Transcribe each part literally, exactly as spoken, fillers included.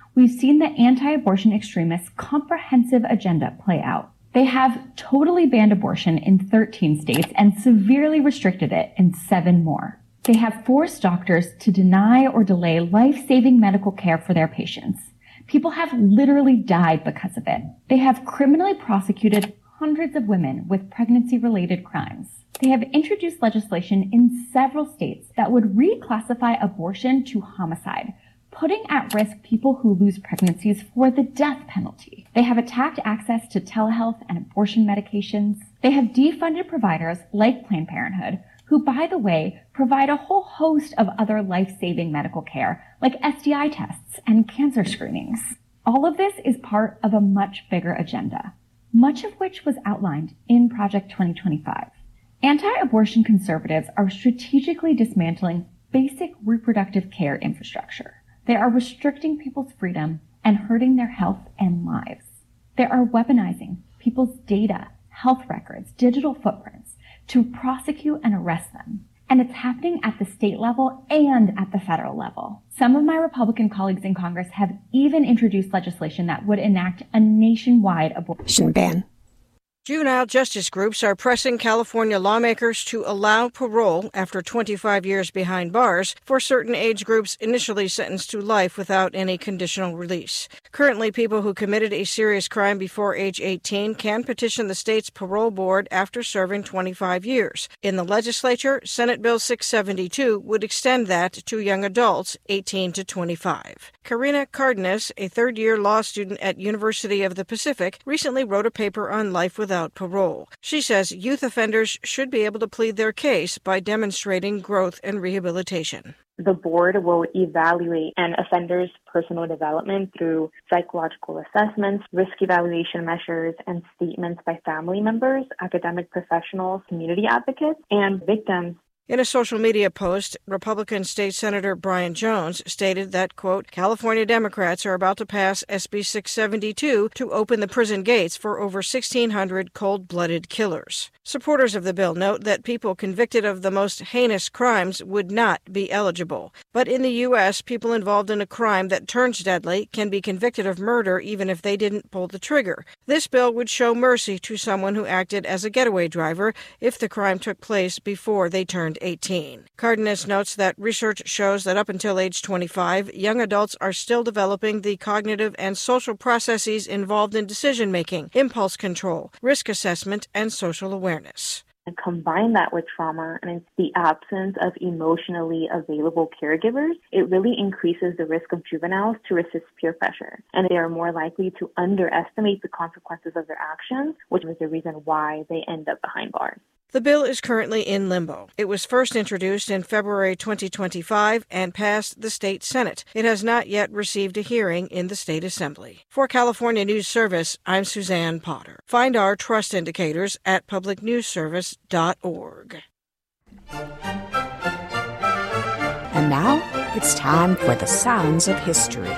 we've seen the anti-abortion extremists' comprehensive agenda play out. They have totally banned abortion in thirteen states and severely restricted it in seven more. They have forced doctors to deny or delay life-saving medical care for their patients. People have literally died because of it. They have criminally prosecuted hundreds of women with pregnancy-related crimes. They have introduced legislation in several states that would reclassify abortion to homicide, putting at risk people who lose pregnancies for the death penalty. They have attacked access to telehealth and abortion medications. They have defunded providers like Planned Parenthood, who, by the way, provide a whole host of other life-saving medical care, like S T I tests and cancer screenings. All of this is part of a much bigger agenda, much of which was outlined in Project twenty twenty-five. Anti-abortion conservatives are strategically dismantling basic reproductive care infrastructure. They are restricting people's freedom and hurting their health and lives. They are weaponizing people's data, health records, digital footprints to prosecute and arrest them. And it's happening at the state level and at the federal level. Some of my Republican colleagues in Congress have even introduced legislation that would enact a nationwide abortion ban. Juvenile justice groups are pressing California lawmakers to allow parole after twenty-five years behind bars for certain age groups initially sentenced to life without any conditional release. Currently, people who committed a serious crime before age eighteen can petition the state's parole board after serving twenty-five years. In the legislature, Senate Bill six seventy-two would extend that to young adults eighteen to twenty-five. Karina Cardenas, a third-year law student at University of the Pacific, recently wrote a paper on life without parole. She says youth offenders should be able to plead their case by demonstrating growth and rehabilitation. The board will evaluate an offender's personal development through psychological assessments, risk evaluation measures, and statements by family members, academic professionals, community advocates, and victims. In a social media post, Republican State Senator Brian Jones stated that, quote, California Democrats are about to pass S B six seventy-two to open the prison gates for over sixteen hundred cold-blooded killers. Supporters of the bill note that people convicted of the most heinous crimes would not be eligible. But in the U S, people involved in a crime that turns deadly can be convicted of murder even if they didn't pull the trigger. This bill would show mercy to someone who acted as a getaway driver if the crime took place before they turned eighteen. Cardenas notes that research shows that up until age twenty-five, young adults are still developing the cognitive and social processes involved in decision-making, impulse control, risk assessment, and social awareness. And combine that with trauma and the absence of emotionally available caregivers, it really increases the risk of juveniles to resist peer pressure. And they are more likely to underestimate the consequences of their actions, which is the reason why they end up behind bars. The bill is currently in limbo. It was first introduced in February twenty twenty-five and passed the state Senate. It has not yet received a hearing in the state assembly. For California News Service, I'm Suzanne Potter. Find our trust indicators at public news service dot org. And now it's time for the sounds of history.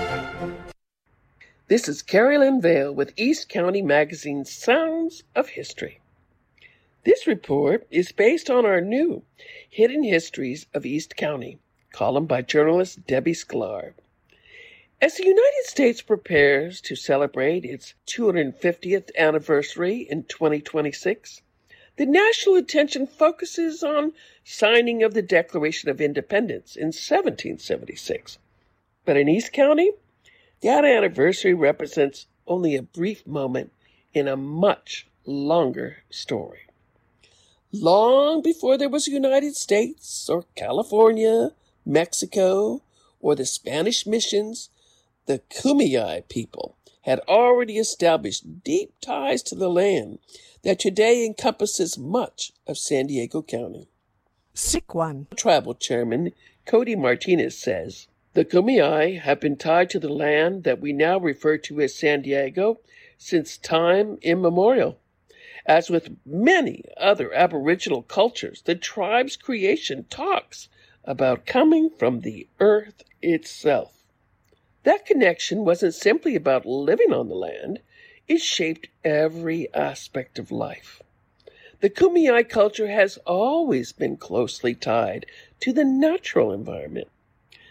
This is Carrie Lynn Vale with East County Magazine's Sounds of History. This report is based on our new Hidden Histories of East County, column by journalist Debbie Sklar. As the United States prepares to celebrate its two hundred fiftieth anniversary in twenty twenty-six, the national attention focuses on signing of the Declaration of Independence in seventeen seventy-six. But in East County, that anniversary represents only a brief moment in a much longer story. Long before there was a United States or California, Mexico, or the Spanish missions, the Kumeyaay people had already established deep ties to the land that today encompasses much of San Diego County. Sick one. Tribal chairman Cody Martinez says, the Kumeyaay have been tied to the land that we now refer to as San Diego since time immemorial. As with many other Aboriginal cultures, the tribe's creation talks about coming from the earth itself. That connection wasn't simply about living on the land. It shaped every aspect of life. The Kumeyaay culture has always been closely tied to the natural environment.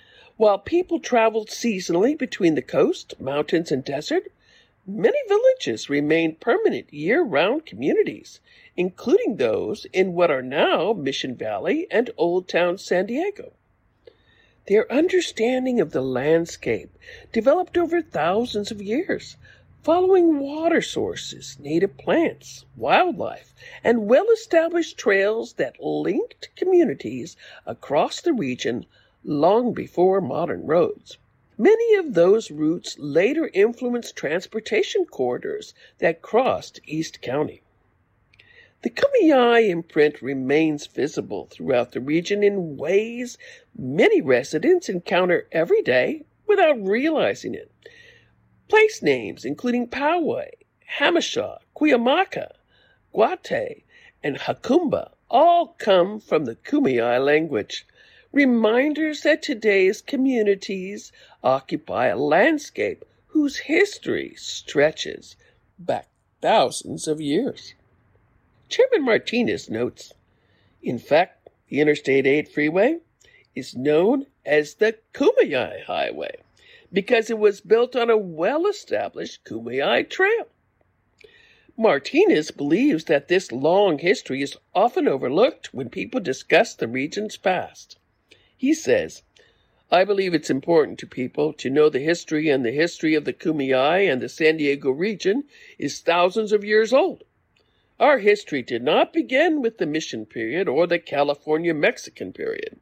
While people traveled seasonally between the coast, mountains, and desert, many villages remained permanent year-round communities, including those in what are now Mission Valley and Old Town San Diego. Their understanding of the landscape developed over thousands of years, following water sources, native plants, wildlife, and well-established trails that linked communities across the region long before modern roads. Many of those routes later influenced transportation corridors that crossed East County. The Kumeyaay imprint remains visible throughout the region in ways many residents encounter every day without realizing it. Place names including Poway, Hamishaw, Cuyamaca, Guate, and Hakumba all come from the Kumeyaay language, reminders that today's communities occupy a landscape whose history stretches back thousands of years. Chairman Martinez notes, in fact, the Interstate eight freeway is known as the Kumeyaay Highway because it was built on a well-established Kumeyaay Trail. Martinez believes that this long history is often overlooked when people discuss the region's past. He says, I believe it's important to people to know the history, and the history of the Kumeyaay and the San Diego region is thousands of years old. Our history did not begin with the Mission period or the California-Mexican period.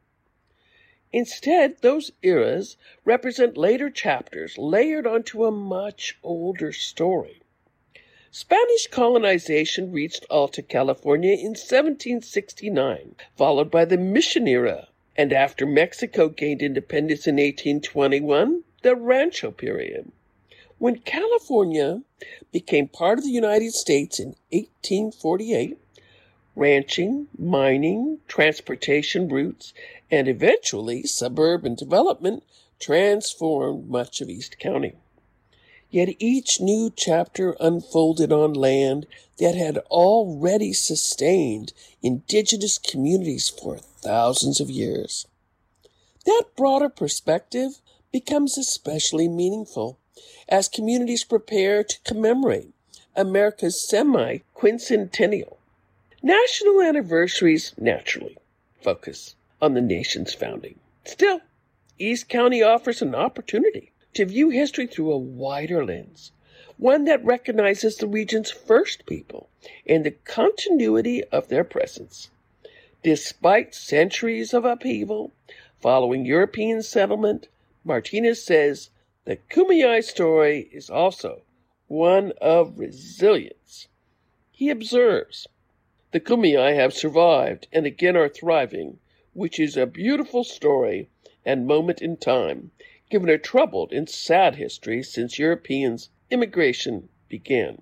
Instead, those eras represent later chapters layered onto a much older story. Spanish colonization reached Alta California in seventeen sixty-nine, followed by the Mission era, and after Mexico gained independence in eighteen twenty-one, the Rancho period. When California became part of the United States in eighteen forty-eight, ranching, mining, transportation routes, and eventually suburban development transformed much of East County. Yet each new chapter unfolded on land that had already sustained indigenous communities for thousands of years. That broader perspective becomes especially meaningful as communities prepare to commemorate America's semi-quincentennial. National anniversaries naturally focus on the nation's founding. Still, East County offers an opportunity to view history through a wider lens, one that recognizes the region's first people and the continuity of their presence. Despite centuries of upheaval following European settlement, Martinez says the Kumeyaay story is also one of resilience. He observes, the Kumeyaay have survived and again are thriving, which is a beautiful story and moment in time, given a troubled and sad history since Europeans' immigration began.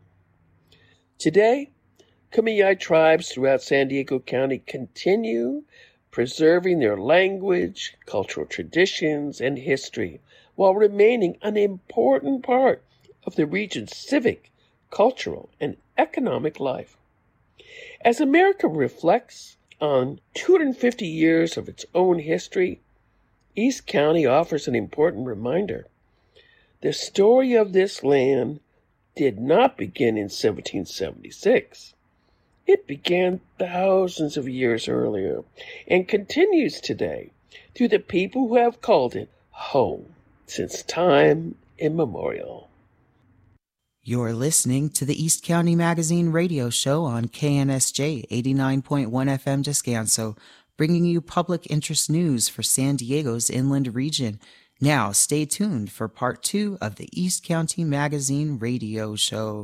Today, Kumeyaay tribes throughout San Diego County continue preserving their language, cultural traditions, and history, while remaining an important part of the region's civic, cultural, and economic life. As America reflects on two hundred fifty years of its own history, East County offers an important reminder. The story of this land did not begin in seventeen seventy-six. It began thousands of years earlier and continues today through the people who have called it home since time immemorial. You're listening to the East County Magazine radio show on K N S J eighty-nine point one F M Descanso, bringing you public interest news for San Diego's inland region. Now, stay tuned for part two of the East County Magazine radio show.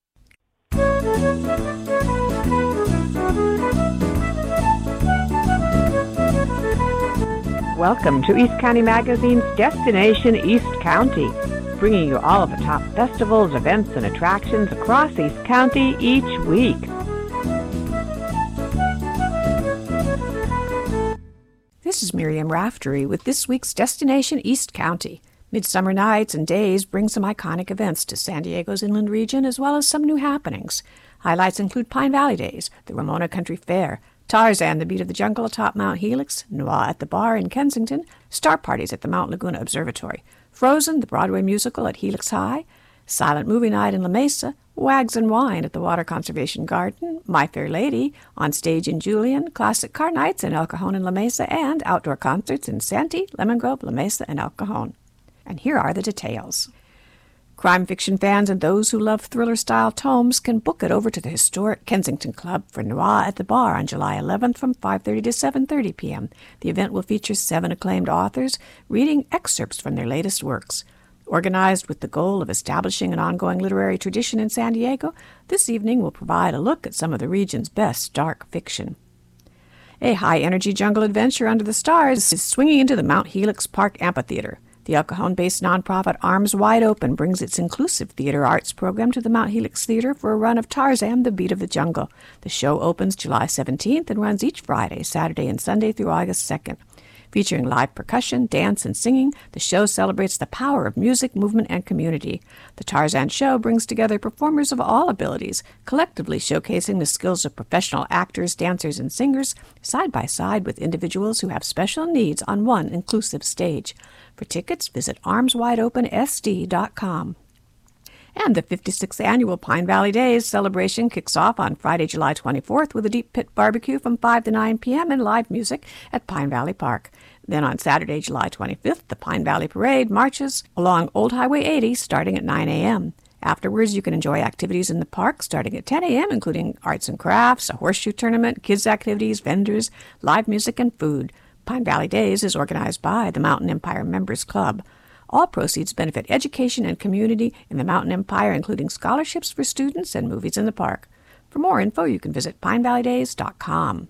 Welcome to East County Magazine's Destination East County, bringing you all of the top festivals, events, and attractions across East County each week. This is Miriam Raftery with this week's Destination East County. Midsummer nights and days bring some iconic events to San Diego's inland region, as well as some new happenings. Highlights include Pine Valley Days, the Ramona Country Fair, Tarzan, the Beat of the Jungle atop Mount Helix, Noir at the Bar in Kensington, Star Parties at the Mount Laguna Observatory, Frozen, the Broadway musical at Helix High, Silent Movie Night in La Mesa, Wags and Wine at the Water Conservation Garden, My Fair Lady on stage in Julian, Classic Car Nights in El Cajon and La Mesa, and outdoor concerts in Santee, Lemon Grove, La Mesa, and El Cajon. And here are the details. Crime fiction fans and those who love thriller-style tomes can book it over to the historic Kensington Club for Noir at the Bar on July eleventh from five thirty to seven thirty p.m. The event will feature seven acclaimed authors reading excerpts from their latest works. Organized with the goal of establishing an ongoing literary tradition in San Diego, this evening will provide a look at some of the region's best dark fiction. A high-energy jungle adventure under the stars is swinging into the Mount Helix Park Amphitheater. The El Cajon-based nonprofit Arms Wide Open brings its inclusive theater arts program to the Mount Helix Theater for a run of Tarzan, the Beat of the Jungle. The show opens July seventeenth and runs each Friday, Saturday, and Sunday through August second. Featuring live percussion, dance, and singing, the show celebrates the power of music, movement, and community. The Tarzan show brings together performers of all abilities, collectively showcasing the skills of professional actors, dancers, and singers, side by side with individuals who have special needs on one inclusive stage. For tickets, visit arms wide open s d dot com. And the fifty-sixth Annual Pine Valley Days celebration kicks off on Friday, July twenty-fourth with a deep pit barbecue from five to nine p.m. and live music at Pine Valley Park. Then on Saturday, July twenty-fifth, the Pine Valley Parade marches along Old Highway eighty starting at nine a.m. Afterwards, you can enjoy activities in the park starting at ten a.m., including arts and crafts, a horseshoe tournament, kids' activities, vendors, live music, and food. Pine Valley Days is organized by the Mountain Empire Members Club. All proceeds benefit education and community in the Mountain Empire, including scholarships for students and movies in the park. For more info, you can visit pine valley days dot com.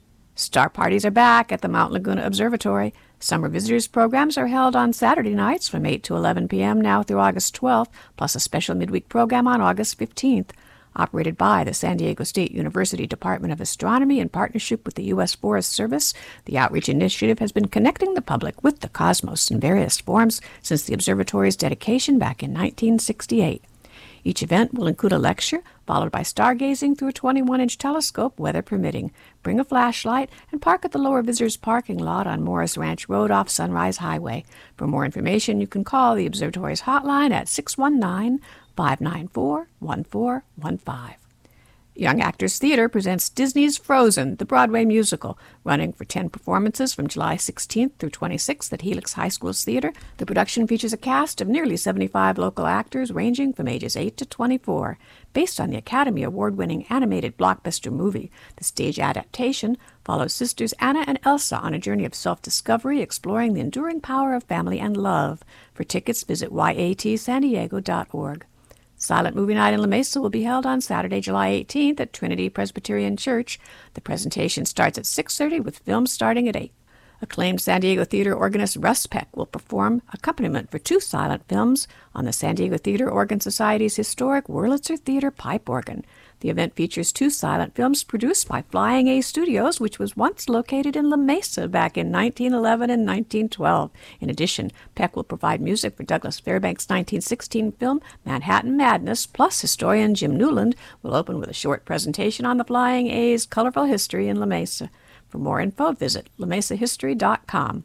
Star Parties are back at the Mount Laguna Observatory. Summer visitors programs are held on Saturday nights from eight to eleven p.m. now through August twelfth, plus a special midweek program on August fifteenth. Operated by the San Diego State University Department of Astronomy in partnership with the U S Forest Service, the outreach initiative has been connecting the public with the cosmos in various forms since the observatory's dedication back in nineteen sixty-eight. Each event will include a lecture, followed by stargazing through a twenty-one inch telescope, weather permitting. Bring a flashlight and park at the lower visitors parking lot on Morris Ranch Road off Sunrise Highway. For more information, you can call the observatory's hotline at six one nine, five nine four, one four one five. Young Actors Theater presents Disney's Frozen, the Broadway musical, running for ten performances from July sixteenth through twenty-sixth at Helix High School's theater. The production features a cast of nearly seventy-five local actors ranging from ages eight to twenty-four. Based on the Academy Award-winning animated blockbuster movie, the stage adaptation follows sisters Anna and Elsa on a journey of self-discovery, exploring the enduring power of family and love. For tickets, visit y a t san diego dot org. Silent Movie Night in La Mesa will be held on Saturday, July eighteenth at Trinity Presbyterian Church. The presentation starts at six thirty with films starting at eight. Acclaimed San Diego theater organist Russ Peck will perform accompaniment for two silent films on the San Diego Theater Organ Society's historic Wurlitzer Theater pipe organ. The event features two silent films produced by Flying A Studios, which was once located in La Mesa back in nineteen eleven and nineteen twelve. In addition, Peck will provide music for Douglas Fairbanks' nineteen sixteen film Manhattan Madness, plus historian Jim Newland will open with a short presentation on the Flying A's colorful history in La Mesa. For more info, visit la mesa history dot com.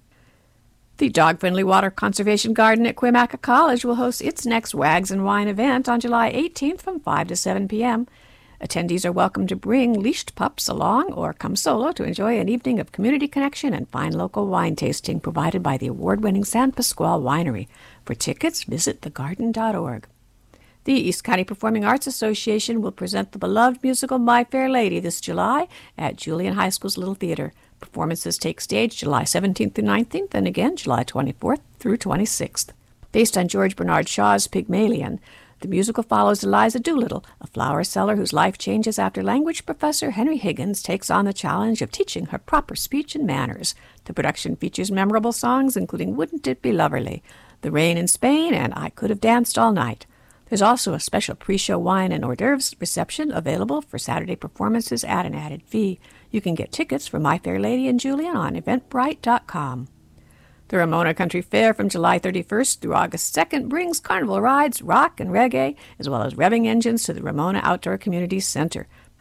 The dog-friendly Water Conservation Garden at Cuyamaca College will host its next Wags and Wine event on July eighteenth from five to seven p.m. Attendees are welcome to bring leashed pups along or come solo to enjoy an evening of community connection and fine local wine tasting provided by the award-winning San Pasqual Winery. For tickets, visit the garden dot org. The East County Performing Arts Association will present the beloved musical My Fair Lady this July at Julian High School's Little Theater. Performances take stage July seventeenth through nineteenth and again July twenty-fourth through twenty-sixth. Based on George Bernard Shaw's Pygmalion, the musical follows Eliza Doolittle, a flower seller whose life changes after language professor Henry Higgins takes on the challenge of teaching her proper speech and manners. The production features memorable songs including Wouldn't It Be Loverly, The Rain in Spain, and I Could Have Danced All Night. There's also a special pre-show wine and hors d'oeuvres reception available for Saturday performances at an added fee. You can get tickets for My Fair Lady and Julian on eventbrite dot com. The Ramona Country Fair from July thirty-first through August second brings carnival rides, rock and reggae, as well as revving engines to the Ramona Outdoor Community Center.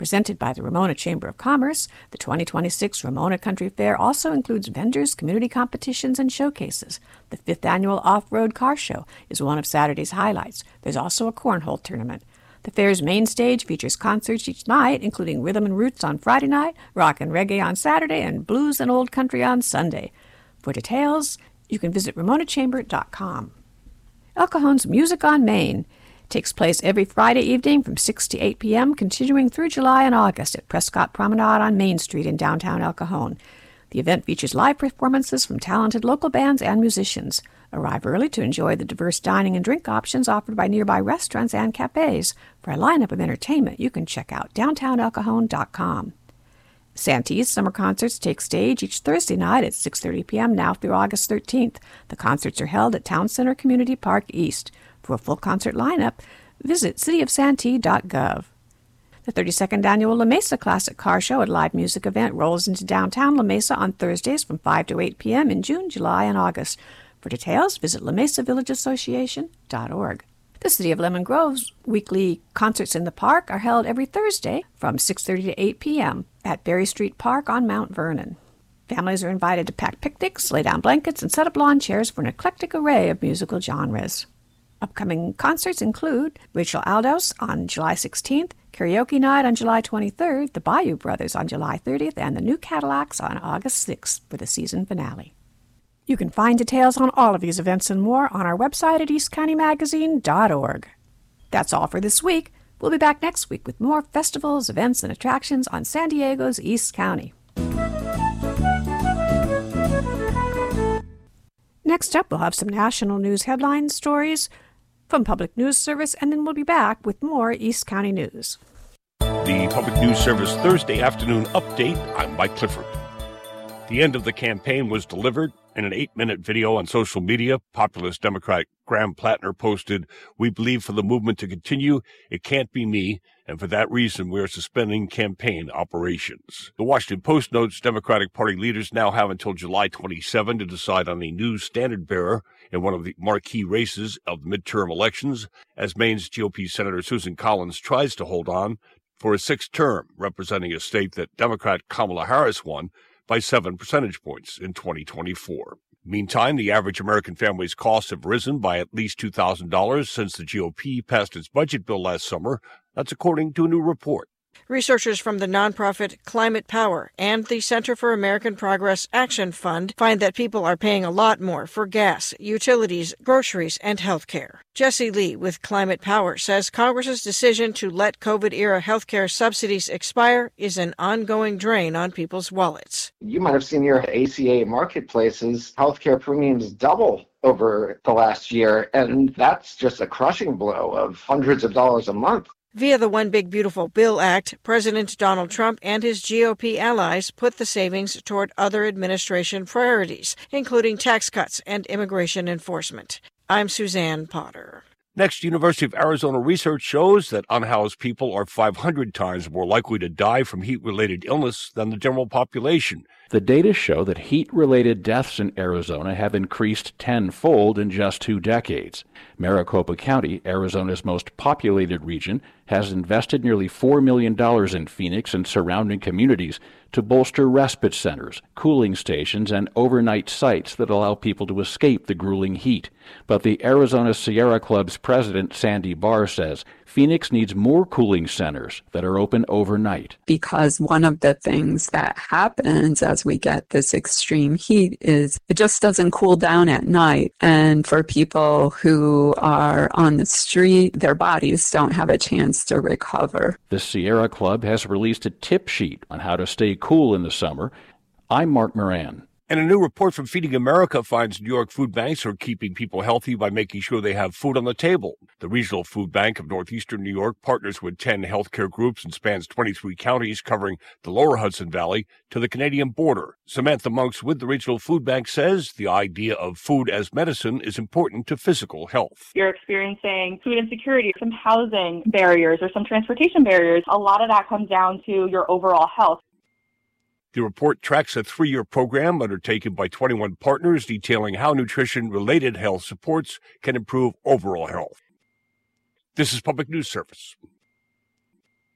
Presented by the Ramona Chamber of Commerce, the twenty twenty-six Ramona Country Fair also includes vendors, community competitions, and showcases. The fifth annual Off-Road Car Show is one of Saturday's highlights. There's also a cornhole tournament. The fair's main stage features concerts each night, including Rhythm and Roots on Friday night, rock and reggae on Saturday, and blues and old country on Sunday. For details, you can visit ramona chamber dot com. El Cajon's Music on Main takes place every Friday evening from six to eight p.m., continuing through July and August at Prescott Promenade on Main Street in downtown El Cajon. The event features live performances from talented local bands and musicians. Arrive early to enjoy the diverse dining and drink options offered by nearby restaurants and cafes. For a lineup of entertainment, you can check out downtown el cajon dot com. Santee's summer concerts take stage each Thursday night at six thirty p.m. now through August thirteenth. The concerts are held at Town Center Community Park East. For a full concert lineup, visit city of santee dot gov. The thirty-second annual La Mesa Classic Car Show, a live music event, rolls into downtown La Mesa on Thursdays from five to eight p.m. in June, July, and August. For details, visit la mesa village association dot org. The City of Lemon Grove's weekly Concerts in the Park are held every Thursday from six thirty to eight p.m. at Berry Street Park on Mount Vernon. Families are invited to pack picnics, lay down blankets, and set up lawn chairs for an eclectic array of musical genres. Upcoming concerts include Rachel Aldos on July sixteenth, Karaoke Night on July twenty-third, the Bayou Brothers on July thirtieth, and the New Cadillacs on August sixth for the season finale. You can find details on all of these events and more on our website at east county magazine dot org. That's all for this week. We'll be back next week with more festivals, events, and attractions on San Diego's East County. Next up, we'll have some national news headline stories from Public News Service, and then we'll be back with more East County news. The Public News Service Thursday afternoon update. I'm Mike Clifford. The end of the campaign was delivered. In an eight-minute video on social media, populist Democrat Graham Plattner posted, "We believe for the movement to continue, it can't be me, and for that reason we are suspending campaign operations." The Washington Post notes Democratic Party leaders now have until July twenty-seventh to decide on a new standard-bearer in one of the marquee races of the midterm elections, as Maine's G O P Senator Susan Collins tries to hold on for a sixth term, representing a state that Democrat Kamala Harris won by seven percentage points in twenty twenty-four. Meantime, the average American family's costs have risen by at least two thousand dollars since the G O P passed its budget bill last summer. That's according to a new report. Researchers from the nonprofit Climate Power and the Center for American Progress Action Fund find that people are paying a lot more for gas, utilities, groceries, and health care. Jesse Lee with Climate Power says Congress's decision to let COVID-era health care subsidies expire is an ongoing drain on people's wallets. You might have seen your A C A marketplaces, healthcare premiums double over the last year, and that's just a crushing blow of hundreds of dollars a month. Via the One Big Beautiful Bill Act, President Donald Trump and his G O P allies put the savings toward other administration priorities, including tax cuts and immigration enforcement. I'm Suzanne Potter. Next, University of Arizona research shows that unhoused people are five hundred times more likely to die from heat-related illness than the general population. The data show that heat-related deaths in Arizona have increased tenfold in just two decades. Maricopa County, Arizona's most populated region, has invested nearly four million dollars in Phoenix and surrounding communities to bolster respite centers, cooling stations, and overnight sites that allow people to escape the grueling heat. But the Arizona Sierra Club's president, Sandy Barr, says Phoenix needs more cooling centers that are open overnight. Because one of the things that happens as we get this extreme heat is it just doesn't cool down at night. And for people who are on the street, their bodies don't have a chance to recover. The Sierra Club has released a tip sheet on how to stay cool in the summer. I'm Mark Moran. And a new report from Feeding America finds New York food banks are keeping people healthy by making sure they have food on the table. The Regional Food Bank of Northeastern New York partners with ten healthcare groups and spans twenty-three counties covering the lower Hudson Valley to the Canadian border. Samantha Monks with the Regional Food Bank says the idea of food as medicine is important to physical health. You're experiencing food insecurity, some housing barriers or some transportation barriers. A lot of that comes down to your overall health. The report tracks a three-year program undertaken by twenty-one partners detailing how nutrition-related health supports can improve overall health. This is Public News Service.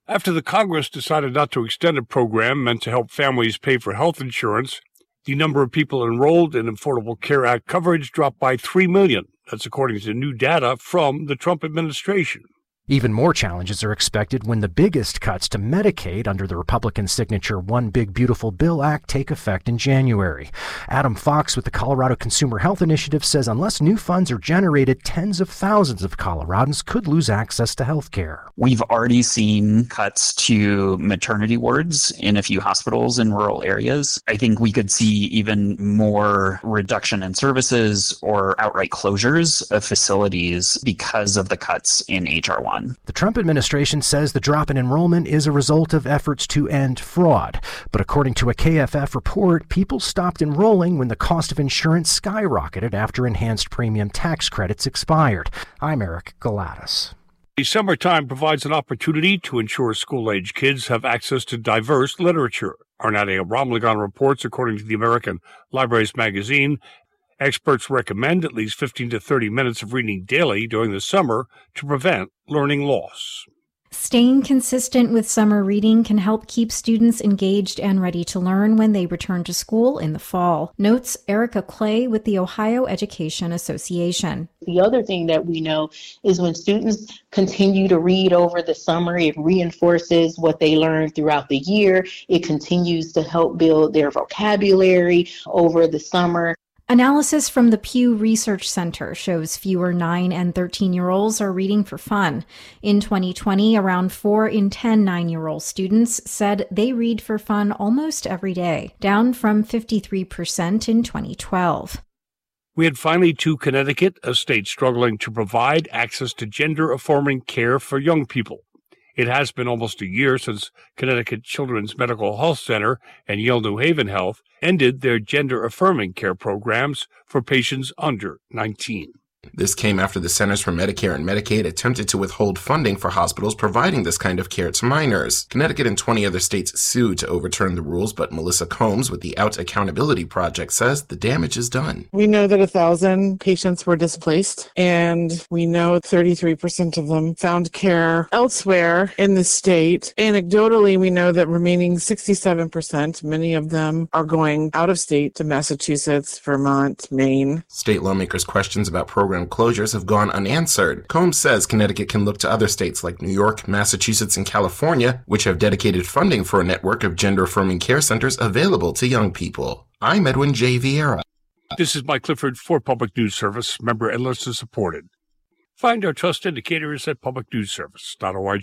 After the Congress decided not to extend a program meant to help families pay for health insurance, the number of people enrolled in Affordable Care Act coverage dropped by three million. That's according to new data from the Trump administration. Even more challenges are expected when the biggest cuts to Medicaid under the Republican signature One Big Beautiful Bill Act take effect in January. Adam Fox with the Colorado Consumer Health Initiative says unless new funds are generated, tens of thousands of Coloradans could lose access to health care. We've already seen cuts to maternity wards in a few hospitals in rural areas. I think we could see even more reduction in services or outright closures of facilities because of the cuts in H R one. The Trump administration says the drop in enrollment is a result of efforts to end fraud. But according to a K F F report, people stopped enrolling when the cost of insurance skyrocketed after enhanced premium tax credits expired. I'm Eric Galatas. The summertime provides an opportunity to ensure school-age kids have access to diverse literature. Arnadia Ramlagan reports, according to the American Libraries magazine, experts recommend at least fifteen to thirty minutes of reading daily during the summer to prevent learning loss. Staying consistent with summer reading can help keep students engaged and ready to learn when they return to school in the fall, notes Erica Clay with the Ohio Education Association. The other thing that we know is when students continue to read over the summer, it reinforces what they learned throughout the year. It continues to help build their vocabulary over the summer. Analysis from the Pew Research Center shows fewer nine and thirteen-year-olds are reading for fun. In twenty twenty, around four in ten nine-year-old students said they read for fun almost every day, down from fifty-three percent in twenty twelve. We head finally to Connecticut, a state struggling to provide access to gender-affirming care for young people. It has been almost a year since Connecticut Children's Medical Health Center and Yale New Haven Health ended their gender-affirming care programs for patients under nineteen. This came after the Centers for Medicare and Medicaid attempted to withhold funding for hospitals providing this kind of care to minors. Connecticut and twenty other states sued to overturn the rules, but Melissa Combs with the Out Accountability Project says the damage is done. We know that a thousand patients were displaced, and we know thirty-three percent of them found care elsewhere in the state. Anecdotally, we know that remaining sixty-seven percent, many of them are going out of state to Massachusetts, Vermont, Maine. State lawmakers' questions about program closures have gone unanswered. Combs says Connecticut can look to other states like New York, Massachusetts, and California, which have dedicated funding for a network of gender-affirming care centers available to young people. I'm Edwin J. Vieira. This is Mike Clifford for Public News Service, member and listener supported. Find our trust indicators at public news service dot org.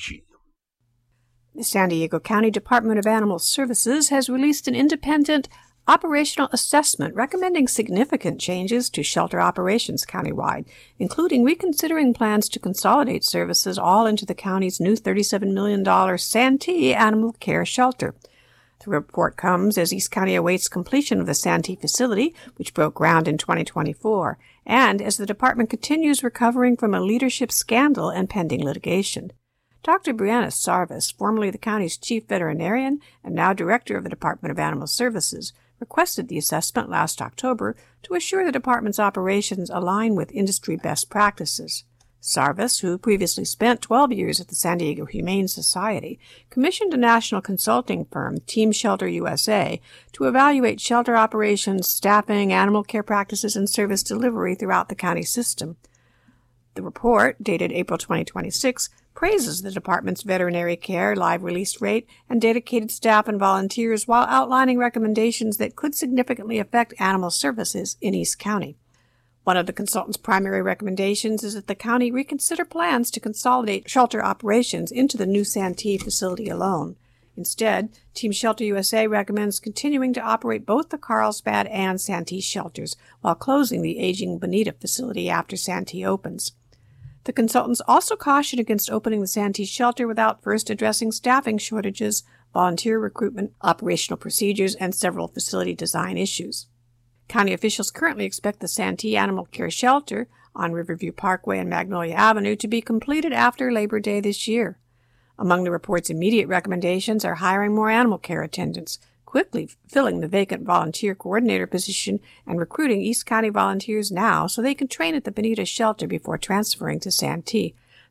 The San Diego County Department of Animal Services has released an independent operational assessment recommending significant changes to shelter operations countywide, including reconsidering plans to consolidate services all into the county's new thirty-seven million dollars Santee Animal Care Shelter. The report comes as East County awaits completion of the Santee facility, which broke ground in twenty twenty-four, and as the department continues recovering from a leadership scandal and pending litigation. Doctor Brianna Sarvis, formerly the county's chief veterinarian and now director of the Department of Animal Services, requested the assessment last October to assure the department's operations align with industry best practices. Sarvis, who previously spent twelve years at the San Diego Humane Society, commissioned a national consulting firm, Team Shelter U S A, to evaluate shelter operations, staffing, animal care practices, and service delivery throughout the county system. The report, dated April twenty twenty-six, praises the department's veterinary care, live release rate, and dedicated staff and volunteers while outlining recommendations that could significantly affect animal services in East County. One of the consultant's primary recommendations is that the county reconsider plans to consolidate shelter operations into the new Santee facility alone. Instead, Team Shelter U S A recommends continuing to operate both the Carlsbad and Santee shelters while closing the aging Bonita facility after Santee opens. The consultants also caution against opening the Santee shelter without first addressing staffing shortages, volunteer recruitment, operational procedures, and several facility design issues. County officials currently expect the Santee Animal Care Shelter on Riverview Parkway and Magnolia Avenue to be completed after Labor Day this year. Among the report's immediate recommendations are hiring more animal care attendants, quickly filling the vacant volunteer coordinator position, and recruiting East County volunteers now so they can train at the Bonita shelter before transferring to Santee.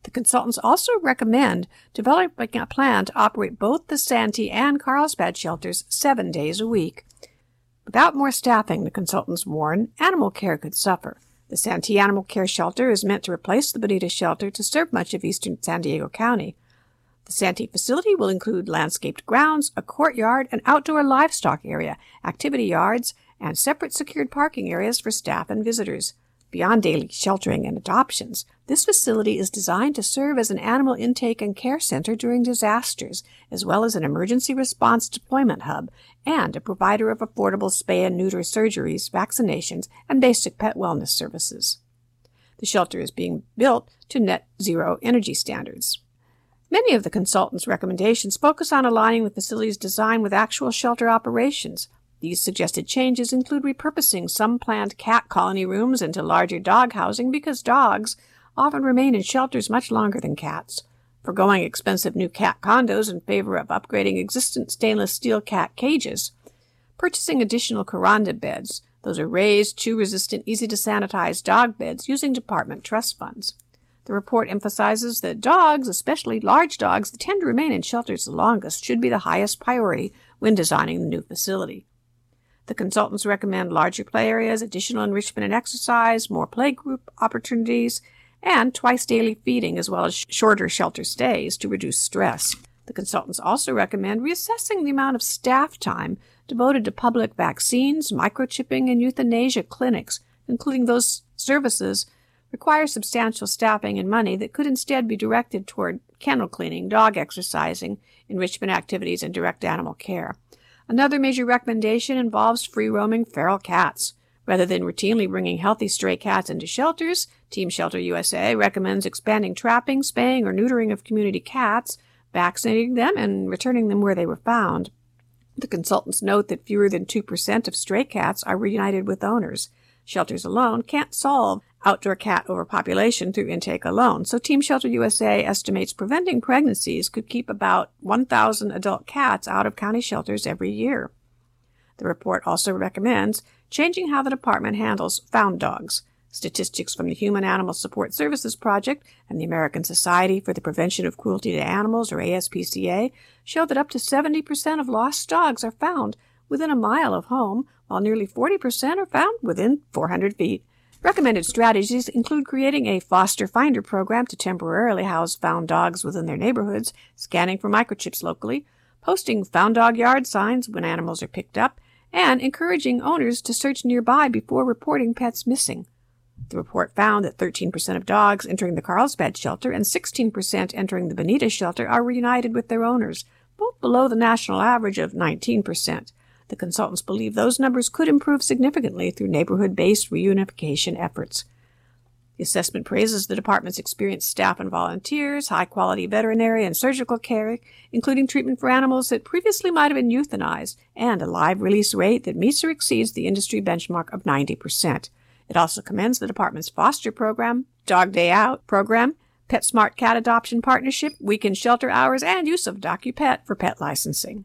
The consultants also recommend developing a plan to operate both the Santee and Carlsbad shelters seven days a week. Without more staffing, the consultants warn, animal care could suffer. The Santee Animal Care Shelter is meant to replace the Bonita Shelter to serve much of eastern San Diego County. The Santee facility will include landscaped grounds, a courtyard, an outdoor livestock area, activity yards, and separate secured parking areas for staff and visitors. Beyond daily sheltering and adoptions, this facility is designed to serve as an animal intake and care center during disasters, as well as an emergency response deployment hub, and a provider of affordable spay and neuter surgeries, vaccinations, and basic pet wellness services. The shelter is being built to net zero energy standards. Many of the consultants' recommendations focus on aligning the facility's design with actual shelter operations. These suggested changes include repurposing some planned cat colony rooms into larger dog housing because dogs often remain in shelters much longer than cats, forgoing expensive new cat condos in favor of upgrading existing stainless steel cat cages, purchasing additional Kuranda beds. Those are raised, chew-resistant, easy-to-sanitize dog beds using department trust funds. The report emphasizes that dogs, especially large dogs that tend to remain in shelters the longest, should be the highest priority when designing the new facility. The consultants recommend larger play areas, additional enrichment and exercise, more playgroup opportunities, and twice-daily feeding, as well as shorter shelter stays to reduce stress. The consultants also recommend reassessing the amount of staff time devoted to public vaccines, microchipping, and euthanasia clinics, including those services require substantial staffing and money that could instead be directed toward kennel cleaning, dog exercising, enrichment activities, and direct animal care. Another major recommendation involves free-roaming feral cats. Rather than routinely bringing healthy stray cats into shelters, Team Shelter U S A recommends expanding trapping, spaying, or neutering of community cats, vaccinating them, and returning them where they were found. The consultants note that fewer than two percent of stray cats are reunited with owners. Shelters alone can't solve outdoor cat overpopulation through intake alone, so Team Shelter U S A estimates preventing pregnancies could keep about one thousand adult cats out of county shelters every year. The report also recommends changing how the department handles found dogs. Statistics from the Human Animal Support Services Project and the American Society for the Prevention of Cruelty to Animals, or A S P C A, show that up to seventy percent of lost dogs are found within a mile of home, while nearly forty percent are found within four hundred feet. Recommended strategies include creating a foster finder program to temporarily house found dogs within their neighborhoods, scanning for microchips locally, posting found dog yard signs when animals are picked up, and encouraging owners to search nearby before reporting pets missing. The report found that thirteen percent of dogs entering the Carlsbad shelter and sixteen percent entering the Bonita shelter are reunited with their owners, both below the national average of nineteen percent. The consultants believe those numbers could improve significantly through neighborhood-based reunification efforts. The assessment praises the department's experienced staff and volunteers, high-quality veterinary and surgical care, including treatment for animals that previously might have been euthanized, and a live release rate that meets or exceeds the industry benchmark of ninety percent. It also commends the department's foster program, Dog Day Out program, PetSmart Cat Adoption Partnership, weekend shelter hours, and use of DocuPet for pet licensing.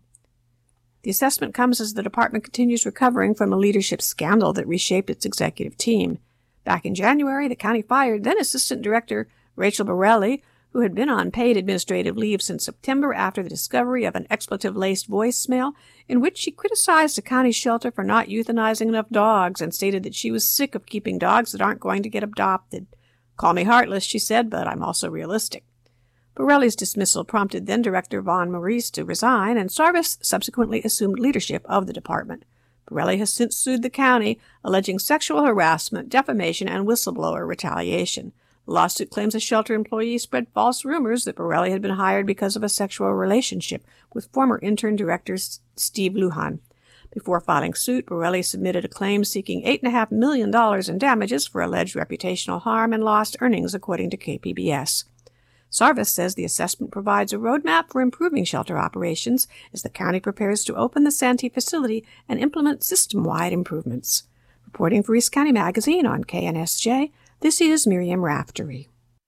The assessment comes as the department continues recovering from a leadership scandal that reshaped its executive team. Back in January, the county fired then Assistant Director Rachel Borelli, who had been on paid administrative leave since September after the discovery of an expletive-laced voicemail in which she criticized the county shelter for not euthanizing enough dogs and stated that she was sick of keeping dogs that aren't going to get adopted. "Call me heartless," she said, "but I'm also realistic." Borelli's dismissal prompted then-Director Vaughn Maurice to resign, and Sarvis subsequently assumed leadership of the department. Borelli has since sued the county, alleging sexual harassment, defamation, and whistleblower retaliation. The lawsuit claims a shelter employee spread false rumors that Borelli had been hired because of a sexual relationship with former intern director Steve Lujan. Before filing suit, Borelli submitted a claim seeking eight point five million dollars in damages for alleged reputational harm and lost earnings, according to K P B S. Sarvis says the assessment provides a roadmap for improving shelter operations as the county prepares to open the Santee facility and implement system-wide improvements. Reporting for East County Magazine on K N S J, this is Miriam Raftery.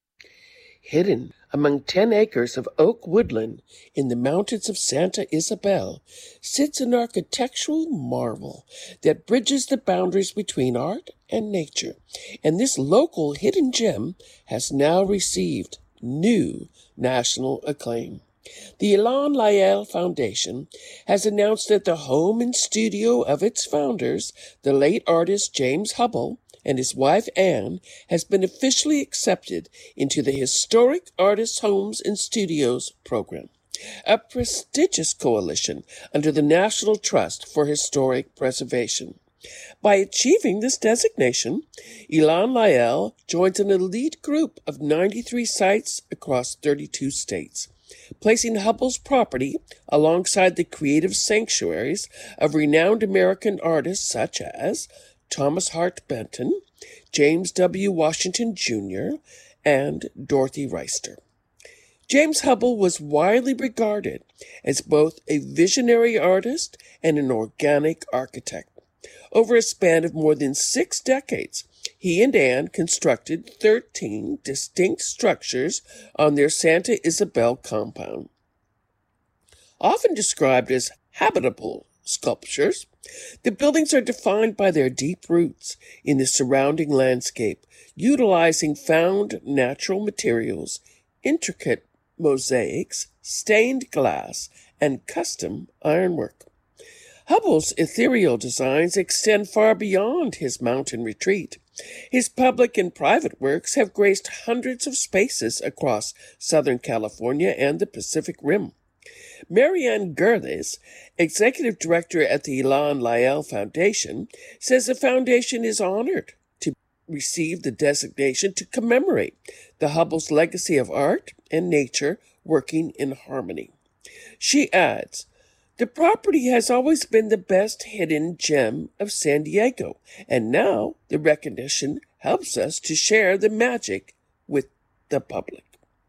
Hidden among ten acres of oak woodland in the mountains of Santa Isabel sits an architectural marvel that bridges the boundaries between art and nature, and this local hidden gem has now received new national acclaim. The Ilan Layel Foundation has announced that the home and studio of its founders, the late artist James Hubble and his wife Anne, has been officially accepted into the Historic Artists' Homes and Studios program, a prestigious coalition under the National Trust for Historic Preservation. By achieving this designation, Ilan Layel joins an elite group of ninety-three sites across thirty-two states, placing Hubble's property alongside the creative sanctuaries of renowned American artists such as Thomas Hart Benton, James W. Washington Junior, and Dorothy Reister. James Hubble was widely regarded as both a visionary artist and an organic architect. Over a span of more than six decades, he and Anne constructed thirteen distinct structures on their Santa Isabel compound. Often described as habitable sculptures, the buildings are defined by their deep roots in the surrounding landscape, utilizing found natural materials, intricate mosaics, stained glass, and custom ironwork. Hubble's ethereal designs extend far beyond his mountain retreat. His public and private works have graced hundreds of spaces across Southern California and the Pacific Rim. Marianne Gerles, executive director at the Ilan Layel Foundation, says the foundation is honored to receive the designation to commemorate the Hubble's legacy of art and nature working in harmony. She adds, "The property has always been the best hidden gem of San Diego, and now the recognition helps us to share the magic with the public."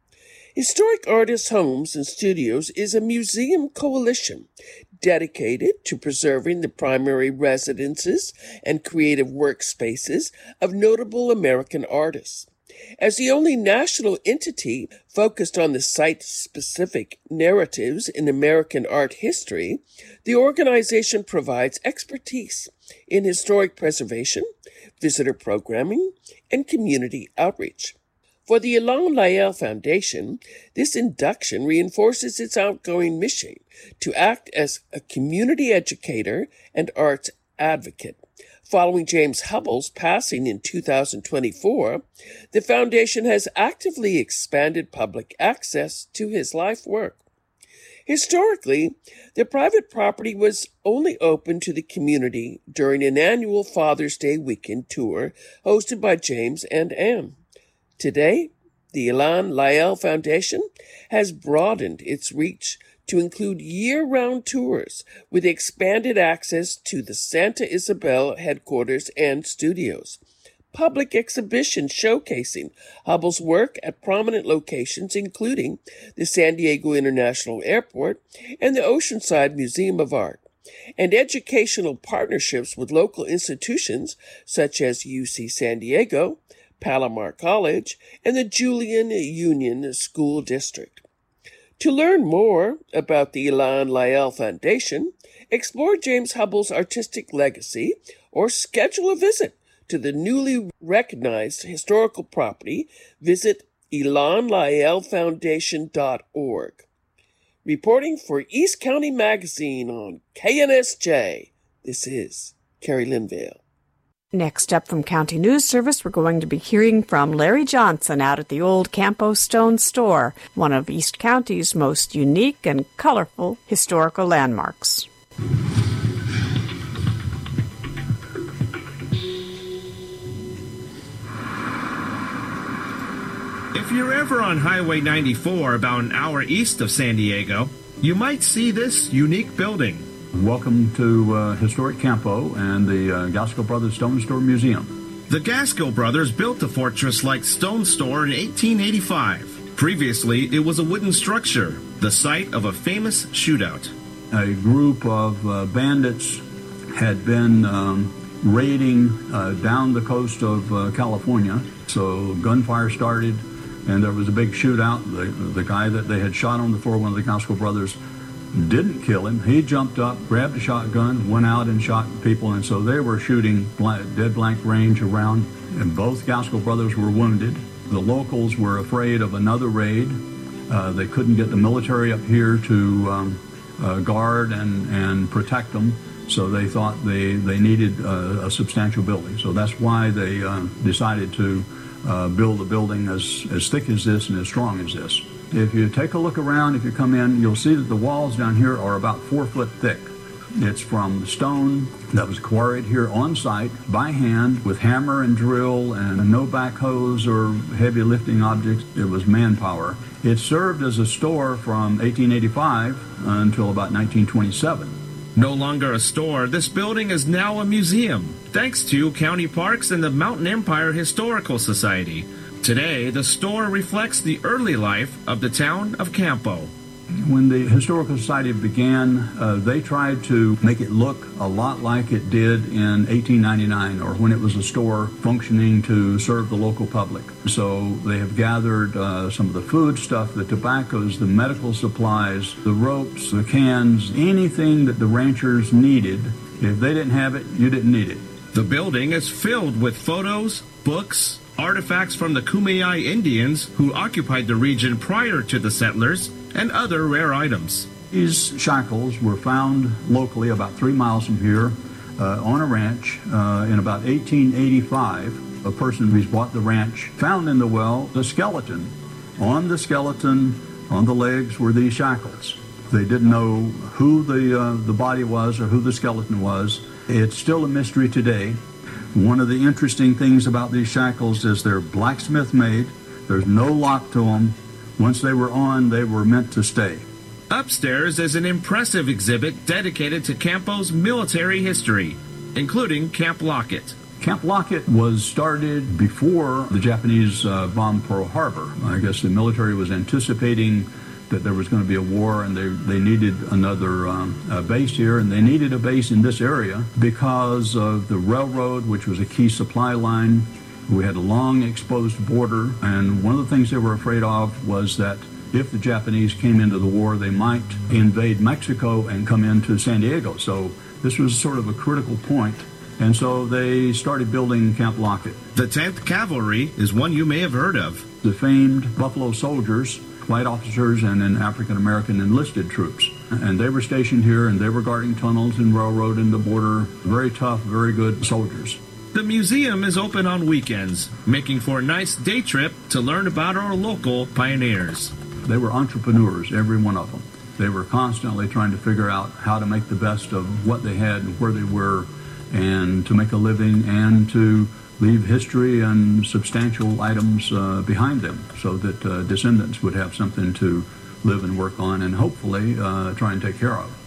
Historic Artists' Homes and Studios is a museum coalition dedicated to preserving the primary residences and creative workspaces of notable American artists. As the only national entity focused on the site-specific narratives in American art history, the organization provides expertise in historic preservation, visitor programming, and community outreach. For the Ilan Layel Foundation, this induction reinforces its outgoing mission to act as a community educator and arts advocate. Following James Hubble's passing in two thousand twenty-four, the foundation has actively expanded public access to his life work. Historically, the private property was only open to the community during an annual Father's Day weekend tour hosted by James and Anne. Today, the Ilan Layel Foundation has broadened its reach to include year-round tours with expanded access to the Santa Isabel headquarters and studios, public exhibitions showcasing Hubble's work at prominent locations including the San Diego International Airport and the Oceanside Museum of Art, and educational partnerships with local institutions such as U C San Diego, Palomar College, and the Julian Union School District. To learn more about the Ilan Layel Foundation, explore James Hubble's artistic legacy, or schedule a visit to the newly recognized historical property, visit elan layel foundation dot org. Reporting for East County Magazine on K N S J, this is Carrie Linville. Next up from County News Service, we're going to be hearing from Larry Johnson out at the old Campo Stone Store, one of East County's most unique and colorful historical landmarks. If you're ever on Highway ninety-four about an hour east of San Diego, you might see this unique building. Welcome to uh, Historic Campo and the uh, Gaskell Brothers Stone Store Museum. The Gaskell Brothers built the fortress-like stone store in eighteen eighty-five. Previously, it was a wooden structure, the site of a famous shootout. A group of uh, bandits had been um, raiding uh, down the coast of uh, California, so gunfire started, and there was a big shootout. The, the guy that they had shot on the floor, one of the Gaskell brothers, didn't kill him. He jumped up, grabbed a shotgun, went out and shot people, and so they were shooting blank, dead blank range around, and both Gaskell brothers were wounded. The locals were afraid of another raid. Uh, they couldn't get the military up here to um, uh, guard and, and protect them, so they thought they, they needed a, a substantial building. So that's why they uh, decided to uh, build a building as, as thick as this and as strong as this. If you take a look around, if you come in, you'll see that the walls down here are about four foot thick. It's from stone that was quarried here on site by hand with hammer and drill and no backhoes or heavy lifting objects. It was manpower. It served as a store from eighteen eighty-five until about nineteen twenty-seven. No longer a store, this building is now a museum, thanks to County Parks and the Mountain Empire Historical Society. Today, the store reflects the early life of the town of Campo. When the Historical Society began, uh, they tried to make it look a lot like it did in eighteen ninety-nine, or when it was a store functioning to serve the local public. So they have gathered uh, some of the food stuff, the tobaccos, the medical supplies, the ropes, the cans, anything that the ranchers needed. If they didn't have it, you didn't need it. The building is filled with photos, books, artifacts from the Kumeyaay Indians who occupied the region prior to the settlers, and other rare items. These shackles were found locally about three miles from here uh, on a ranch uh, in about eighteen eighty-five. A person who's bought the ranch found in the well the skeleton. On the skeleton, on the legs, were these shackles. They didn't know who the, uh, the body was or who the skeleton was. It's still a mystery today. One of the interesting things about these shackles is they're blacksmith made. There's no lock to them. Once they were on, they were meant to stay. Upstairs is an impressive exhibit dedicated to Campo's military history, including Camp Lockett. Camp Lockett was started before the Japanese uh, bombed Pearl Harbor. I guess the military was anticipating that there was going to be a war, and they, they needed another um, uh, base here, and they needed a base in this area because of the railroad, which was a key supply line. We had a long exposed border, and one of the things they were afraid of was that if the Japanese came into the war, they might invade Mexico and come into San Diego. So this was sort of a critical point, and so they started building Camp Lockett. The tenth Cavalry is one you may have heard of. The famed Buffalo Soldiers, white officers and then African-American enlisted troops. And they were stationed here, and they were guarding tunnels and railroad and the border. Very tough, very good soldiers. The museum is open on weekends, making for a nice day trip to learn about our local pioneers. They were entrepreneurs, every one of them. They were constantly trying to figure out how to make the best of what they had and where they were, and to make a living and to leave history and substantial items uh, behind them so that uh, descendants would have something to live and work on and hopefully uh, try and take care of.